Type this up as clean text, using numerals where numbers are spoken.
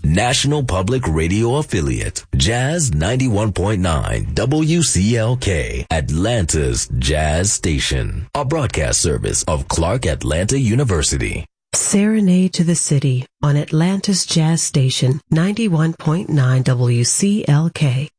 National Public Radio Affiliate, Jazz 91.9 WCLK, Atlanta's Jazz Station, a broadcast service of Clark Atlanta University. Serenade to the City on Atlanta's Jazz Station 91.9 WCLK.